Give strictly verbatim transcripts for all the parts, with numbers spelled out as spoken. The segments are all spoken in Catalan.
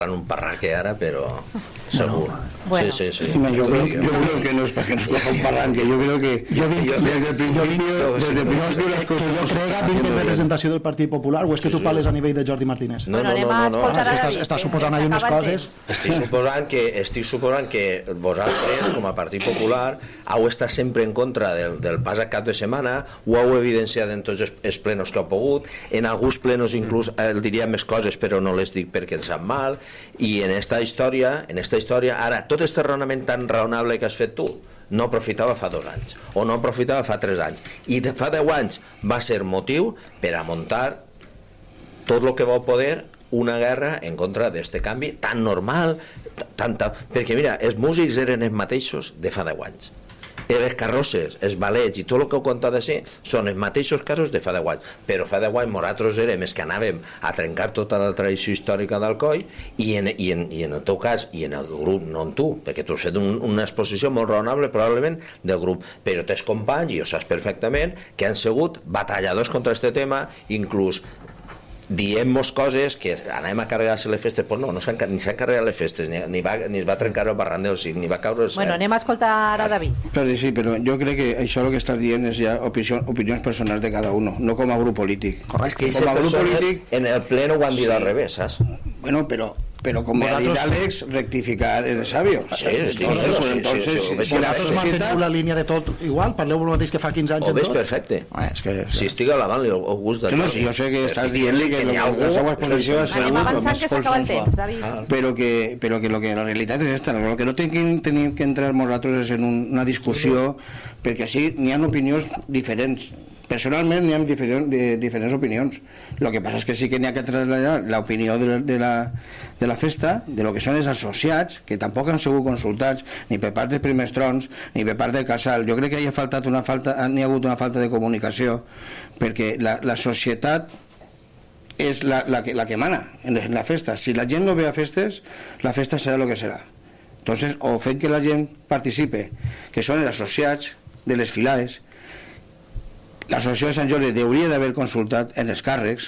en un parraque ara, però segur. Bueno. Sí, sí, sí. Yo creo, yo creo que no es para que nos coja un parranque. Yo creo que yo desde el principio, desde el principio las cosas que jo crega vinc en representació del Partit Popular, o és que tu parles a nivell de Jordi Martínez? No, no, no, no, no. Estàs, estàs suposant ahí unes coses. Estic suposant que, estic suposant que vosaltres, com a Partit Popular, heu estat sempre en contra del, del pas a cap de setmana, ho heu evidenciat en tots els, els plenos que heu pogut, en alguns plenos inclús el diria més coses, però no les dic perquè ens sap mal, i en esta història, en esta història, ara, tot este raonament tan raonable que has fet tu, no aprofitava fa dos anys, o no aprofitava fa tres anys, i de fa deu anys va ser motiu per a muntar tot el que vau poder una guerra en contra d'este canvi tan normal, tan, tan, perquè mira, els músics eren els mateixos de fa deu anys. Les carrosses, els balets i tot el que heu contat d'ací són els mateixos casos de fa deu anys, però fa deu anys nosaltres érem els que anàvem a trencar tota la tradició històrica d'Alcoi i en, i, en, i en el teu cas, i en el grup, no en tu, perquè tu has fet un, una exposició molt raonable probablement del grup, però tens companys, i ho saps perfectament, que han sigut batalladors contra este tema, inclús diem-nos coses que anem a carregar-se les festes, pues no, no s'han, ni s'han carregat les festes, ni, ni, va, ni es va trencar el barran del cim, ni va caure el cel. Bueno, anem a escoltar ara David. Però sí, però jo crec que això el que estàs dient és ja opinió, opinions personals de cada uno, no com a grup polític. Correcte. És que com a grup polític en el pleno ho han dit sí. al revés, saps? Bueno, però pero como ha dicho Alex, rectificar es sabio. Sí, sí, entonces, sí, sí, entonces sí, sí, si la vosaltres manteniu la línia de tot igual, parleu el mateix que fa quinze anys ho veig en tot. perfecte. Ah, és que, si estic a la mà, li ho gust de no, sí, jo sé que estàs dient-li que, que la seva exposició ha sigut anem avançant que s'acaba el temps, David. Però que, però que, lo que la realitat és esta, el que no tenim que, que entrar nosaltres és en un, una discussió, perquè sí, n'hi ha opinions diferents. Personalment n'hi ha diferent, de, diferents opinions. El que passa és que sí que n'hi ha que traslladar l'opinió de, de, la, de la festa, de lo que són els associats, que tampoc han sigut consultats ni per part dels primers trons ni per part del casal. Jo crec que hi ha, faltat una falta, n'hi ha hagut una falta de comunicació, perquè la, la societat és la, la, que, la que mana en la festa. Si la gent no ve a festes, la festa serà el que serà. Entonces, o fent que la gent participe, que són els associats de les filades. L'associació de Sant Jordi hauria d'haver consultat en els càrrecs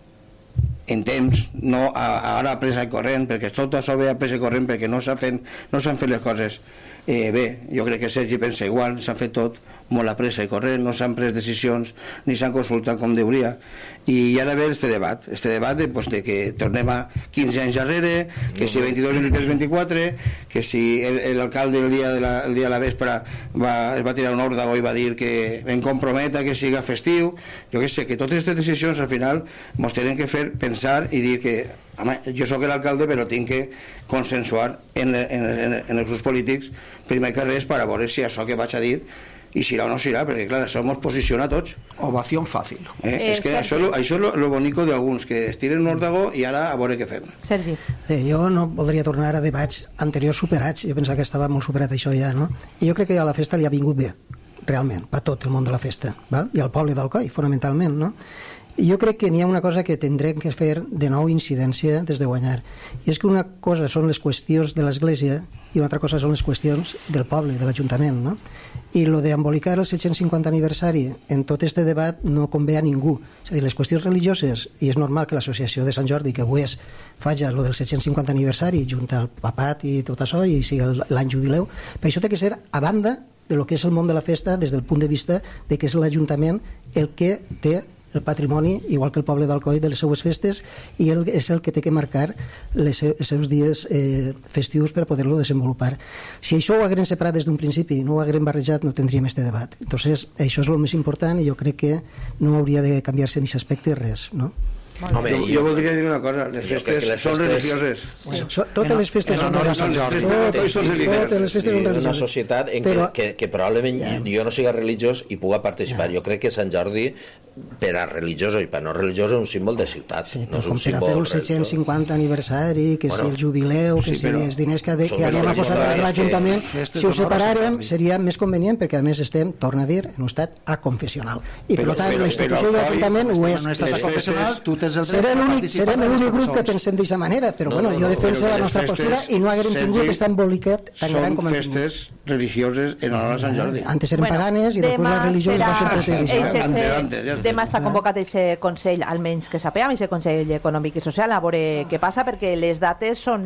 en temps, no a, a ara a pressa i corrent, perquè tot això ve a pressa i corrent perquè no s'han fet, no s'han fet les coses eh, bé. Jo crec que Sergi pensa igual, s'han fet tot molt a pressa i corrent, no s'han pres decisions ni s'han consultat com hauria, i ara ve este debat, este debat de, pues, de que tornem a quinze anys darrere, que si vint-i-dos, vint-i-tres, vint-i-quatre, que si l'alcalde el dia de la, el dia de la vespra va, es va tirar un òrdago i va dir que em comprometa que siga festiu. Jo que sé, que totes aquestes decisions al final ens tenen que fer pensar i dir que home, jo sóc l'alcalde però tinc que consensuar en, en, en, en els grups polítics primer que res per a veure si això que vaig a dir i si o no serà, perquè clar, això ens posiciona a tots. Ovació fàcil. Eh? Eh, és que això, això és lo, lo bonico d'alguns, que es tiren un òrdago i ara a veure què fem. Sergi. Eh, jo no voldria tornar a debats anteriors superats, jo pensava que estava molt superat això ja, no? I jo crec que a la festa li ha vingut bé, realment, per tot el món de la festa, val? I al poble d'Alcoi, fonamentalment, no? I jo crec que n'hi ha una cosa que tindrem que fer de nou incidència des de guanyar, i és que una cosa són les qüestions de l'Església i una altra cosa són les qüestions del poble, de l'Ajuntament, no? I lo d'embolicar el set-cents cinquanta aniversari en tot este debat no convé a ningú. És a dir, les qüestions religioses, i és normal que l'associació de Sant Jordi, que avui és, faci lo del set-cents cinquanta aniversari junt al papat i tot això, i sigui l'any jubileu, però això té que ser a banda de lo que és el món de la festa des del punt de vista de que és l'Ajuntament el que té el patrimoni, igual que el poble d'Alcoi, de les seues festes, i ell és el que té que marcar les, els seus dies eh, festius per poder-lo desenvolupar. Si això ho haguem separat des d'un principi, no ho haguem barrejat, no tindríem este debat. Entonces, això és el més important i jo crec que no hauria de canviar-se en aquest aspecte res, no? Home, jo, jo voldria dir una cosa, les festes les són festes... religioses. Bueno, so, totes les festes són religioses. Totes les festes són religioses. Una societat en Però, que, que, que probablement yeah. jo no siga religiós i puga participar. Yeah. Jo crec que Sant Jordi, per a religioso i per a no religioso, és un símbol de ciutat. Sí, no és un com per a fer el set-cents cinquanta aniversari, que bueno, si el jubileu, que sí, si els diners que, de, que havíem apostat a l'Ajuntament, si ho separàrem seria més convenient, perquè a més estem, torna a dir, en un estat aconfessional. I per tant, la institució de l'Ajuntament ho és. En un estat aconfessional, tu festes... Serem l'únic serem l'únic grup que pensem d'aquesta manera, però No, bueno, no, jo no, defenso però la que nostra les postura festes, i no haguem tingut Sergi, aquest emboliquet tan gran Són com hem festes religioses en honor a Sant Jordi. Antes eren paganes i després la religió es va fer protegir. Antes, antes, ja està. Demà està convocat aquest Consell, almenys que sapiguem, aquest Consell Econòmic i Social, a veure què passa, perquè les dates són